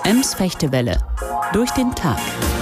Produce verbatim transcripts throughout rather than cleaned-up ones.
Ems Fechtewelle. Durch den Tag.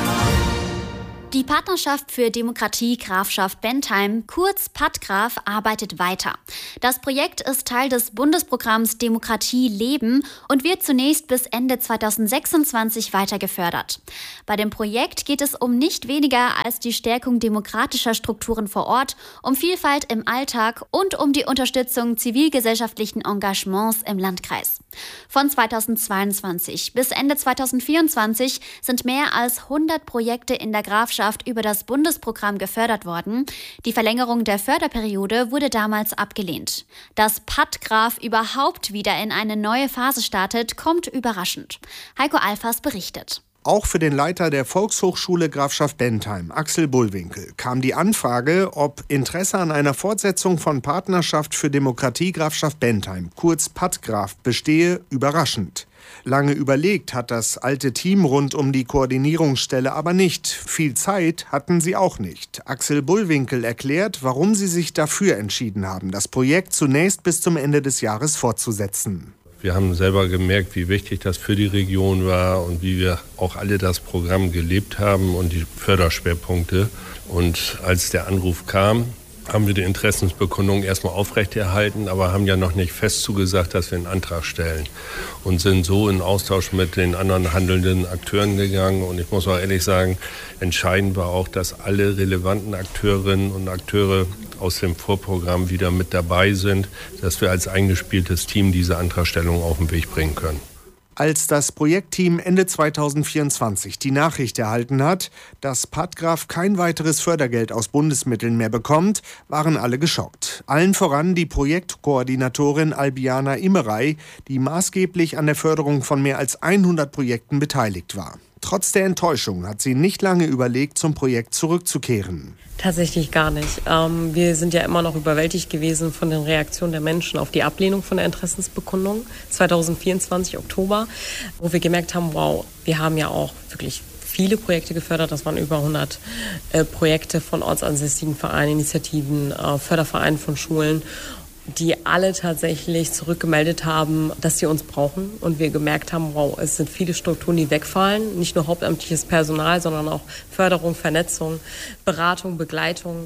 Die Partnerschaft für Demokratie Grafschaft Bentheim, kurz PADGraf, arbeitet weiter. Das Projekt ist Teil des Bundesprogramms Demokratie leben und wird zunächst bis Ende zweitausendsechsundzwanzig weiter gefördert. Bei dem Projekt geht es um nicht weniger als die Stärkung demokratischer Strukturen vor Ort, um Vielfalt im Alltag und um die Unterstützung zivilgesellschaftlichen Engagements im Landkreis. Von zweitausendzweiundzwanzig bis Ende zweitausendvierundzwanzig sind mehr als hundert Projekte in der Grafschaft über das Bundesprogramm gefördert worden. Die Verlängerung der Förderperiode wurde damals abgelehnt. Dass PADGraf überhaupt wieder in eine neue Phase startet, kommt überraschend. Heiko Alfers berichtet. Auch für den Leiter der Volkshochschule Grafschaft Bentheim, Axel Bullwinkel, kam die Anfrage, ob Interesse an einer Fortsetzung von Partnerschaft für Demokratie Grafschaft Bentheim, kurz PADGraf, bestehe, überraschend. Lange überlegt hat das alte Team rund um die Koordinierungsstelle aber nicht. Viel Zeit hatten sie auch nicht. Axel Bullwinkel erklärt, warum sie sich dafür entschieden haben, das Projekt zunächst bis zum Ende des Jahres fortzusetzen. Wir haben selber gemerkt, wie wichtig das für die Region war und wie wir auch alle das Programm gelebt haben und die Förderschwerpunkte. Und als der Anruf kam, haben wir die Interessensbekundung erstmal aufrechterhalten, aber haben ja noch nicht fest zugesagt, dass wir einen Antrag stellen. Und sind so in Austausch mit den anderen handelnden Akteuren gegangen. Und ich muss auch ehrlich sagen, entscheidend war auch, dass alle relevanten Akteurinnen und Akteure aus dem Vorprogramm wieder mit dabei sind, dass wir als eingespieltes Team diese Antragstellung auf den Weg bringen können. Als das Projektteam Ende zweitausendvierundzwanzig die Nachricht erhalten hat, dass PADGraf kein weiteres Fördergeld aus Bundesmitteln mehr bekommt, waren alle geschockt. Allen voran die Projektkoordinatorin Albiana Immerey, die maßgeblich an der Förderung von mehr als hundert Projekten beteiligt war. Trotz der Enttäuschung hat sie nicht lange überlegt, zum Projekt zurückzukehren. Tatsächlich gar nicht. Ähm, wir sind ja immer noch überwältigt gewesen von den Reaktionen der Menschen auf die Ablehnung von der Interessensbekundung zweitausendvierundzwanzig, Oktober, wo wir gemerkt haben, wow, wir haben ja auch wirklich viele Projekte gefördert. Das waren über hundert äh, Projekte von ortsansässigen Vereinen, Initiativen, äh, Fördervereinen von Schulen, die alle tatsächlich zurückgemeldet haben, dass sie uns brauchen. Und wir gemerkt haben, wow, es sind viele Strukturen, die wegfallen. Nicht nur hauptamtliches Personal, sondern auch Förderung, Vernetzung, Beratung, Begleitung.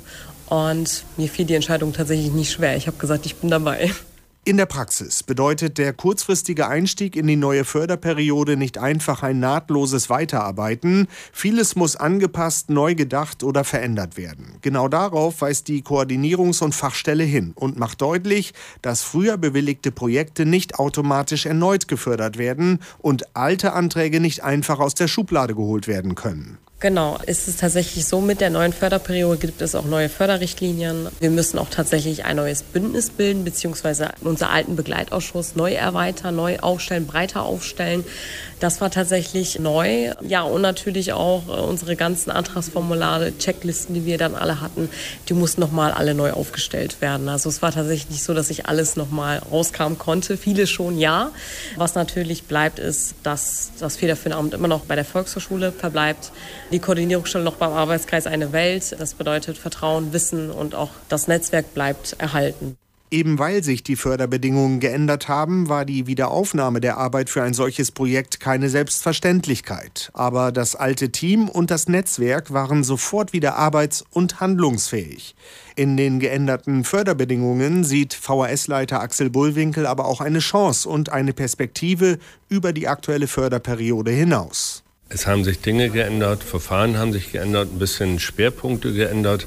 Und mir fiel die Entscheidung tatsächlich nicht schwer. Ich habe gesagt, ich bin dabei. In der Praxis bedeutet der kurzfristige Einstieg in die neue Förderperiode nicht einfach ein nahtloses Weiterarbeiten. Vieles muss angepasst, neu gedacht oder verändert werden. Genau darauf weist die Koordinierungs- und Fachstelle hin und macht deutlich, dass früher bewilligte Projekte nicht automatisch erneut gefördert werden und alte Anträge nicht einfach aus der Schublade geholt werden können. Genau, ist es tatsächlich so, mit der neuen Förderperiode gibt es auch neue Förderrichtlinien. Wir müssen auch tatsächlich ein neues Bündnis bilden, beziehungsweise unseren alten Begleitausschuss neu erweitern, neu aufstellen, breiter aufstellen. Das war tatsächlich neu. Ja, und natürlich auch unsere ganzen Antragsformulare, Checklisten, die wir dann alle hatten, die mussten nochmal alle neu aufgestellt werden. Also es war tatsächlich nicht so, dass ich alles nochmal rauskamen konnte. Viele schon, ja. Was natürlich bleibt, ist, dass das federführende Amt immer noch bei der Volkshochschule verbleibt. Die Koordinierungsstelle noch beim Arbeitskreis Eine Welt. Das bedeutet Vertrauen, Wissen und auch das Netzwerk bleibt erhalten. Eben weil sich die Förderbedingungen geändert haben, war die Wiederaufnahme der Arbeit für ein solches Projekt keine Selbstverständlichkeit. Aber das alte Team und das Netzwerk waren sofort wieder arbeits- und handlungsfähig. In den geänderten Förderbedingungen sieht V H S-Leiter Axel Bullwinkel aber auch eine Chance und eine Perspektive über die aktuelle Förderperiode hinaus. Es haben sich Dinge geändert, Verfahren haben sich geändert, ein bisschen Schwerpunkte geändert,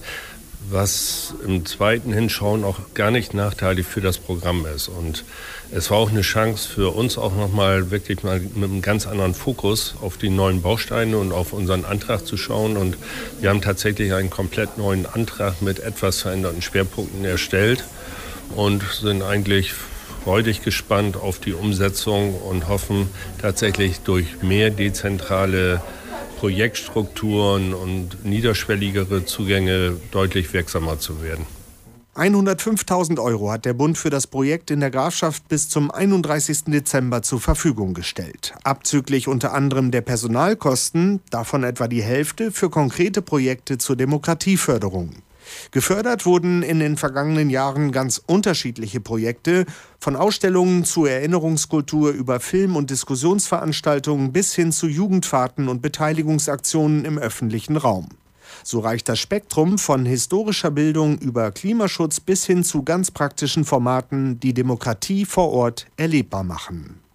was im zweiten Hinschauen auch gar nicht nachteilig für das Programm ist. Und es war auch eine Chance für uns auch nochmal wirklich mal mit einem ganz anderen Fokus auf die neuen Bausteine und auf unseren Antrag zu schauen. Und wir haben tatsächlich einen komplett neuen Antrag mit etwas veränderten Schwerpunkten erstellt und sind eigentlich freudig gespannt auf die Umsetzung und hoffen tatsächlich durch mehr dezentrale Projektstrukturen und niederschwelligere Zugänge deutlich wirksamer zu werden. hundertfünftausend Euro hat der Bund für das Projekt in der Grafschaft bis zum einunddreißigsten Dezember zur Verfügung gestellt. Abzüglich unter anderem der Personalkosten, davon etwa die Hälfte für konkrete Projekte zur Demokratieförderung. Gefördert wurden in den vergangenen Jahren ganz unterschiedliche Projekte, von Ausstellungen zu Erinnerungskultur über Film- und Diskussionsveranstaltungen bis hin zu Jugendfahrten und Beteiligungsaktionen im öffentlichen Raum. So reicht das Spektrum von historischer Bildung über Klimaschutz bis hin zu ganz praktischen Formaten, die Demokratie vor Ort erlebbar machen.